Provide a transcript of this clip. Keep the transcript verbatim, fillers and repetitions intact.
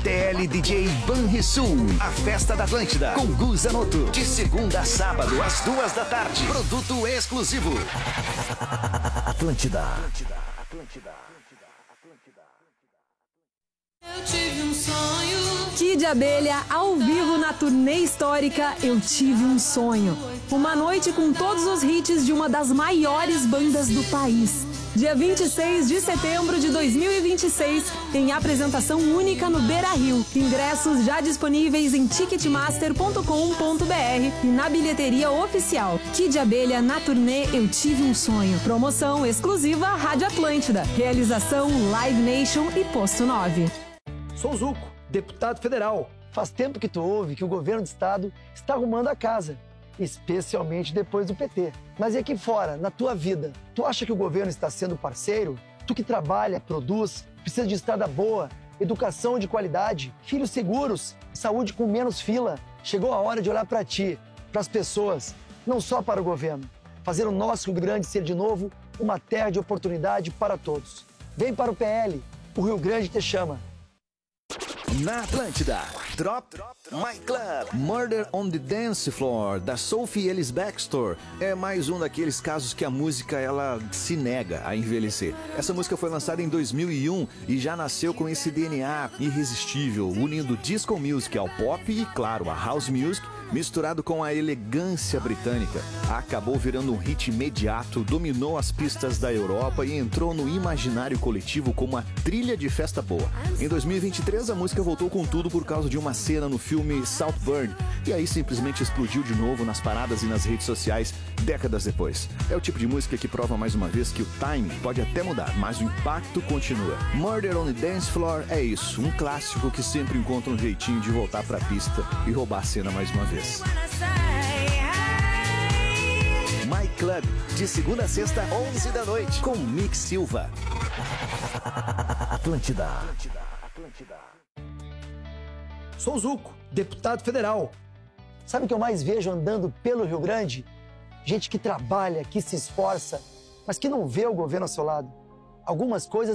T L D J Banrisul, a festa da Atlântida, com Gu Zanotto, de segunda a sábado, às duas da tarde. Produto exclusivo. Atlântida. Atlântida, Atlântida, Atlântida. Eu tive um sonho. Kid Abelha, ao vivo na turnê histórica Eu Tive um Sonho. Uma noite com todos os hits de uma das maiores bandas do país. Dia vinte e seis de setembro de dois mil e vinte e seis, tem apresentação única no Beira-Rio. Ingressos já disponíveis em ticketmaster ponto com ponto br e na bilheteria oficial. Kid Abelha na turnê Eu Tive um Sonho. Promoção exclusiva Rádio Atlântida. Realização Live Nation e Posto nove. Sou Zuco, deputado federal. Faz tempo que tu ouve que o governo do estado está arrumando a casa, especialmente depois do P T. Mas e aqui fora, na tua vida, tu acha que o governo está sendo parceiro? Tu que trabalha, produz, precisa de estrada boa, educação de qualidade, filhos seguros, saúde com menos fila. Chegou a hora de olhar para ti, para as pessoas, não só para o governo. Fazer o nosso Rio Grande ser de novo uma terra de oportunidade para todos. Vem para o P L, o Rio Grande te chama. Na Atlântida, Drop My Club, Murder on the Dance Floor, da Sophie Ellis Bextor. É mais um daqueles casos que a música ela se nega a envelhecer. Essa música foi lançada em dois mil e um e já nasceu com esse D N A irresistível, unindo disco music ao pop e, claro, a house music, misturado com a elegância britânica. Acabou virando um hit imediato, dominou as pistas da Europa e entrou no imaginário coletivo como uma trilha de festa boa. Em dois mil e vinte e três, a música voltou com tudo por causa de uma cena no filme Saltburn, e aí simplesmente explodiu de novo nas paradas e nas redes sociais décadas depois. É o tipo de música que prova mais uma vez que o timing pode até mudar, mas o impacto continua. Murder on the Dance Floor é isso, um clássico que sempre encontra um jeitinho de voltar pra pista e roubar a cena mais uma vez. My Club, de segunda a sexta, onze da noite, com Mick Silva. Atlântida. Atlântida, Atlântida. Sou Zuco, deputado federal. Sabe o que eu mais vejo andando pelo Rio Grande? Gente que trabalha, que se esforça, mas que não vê o governo ao seu lado. Algumas coisas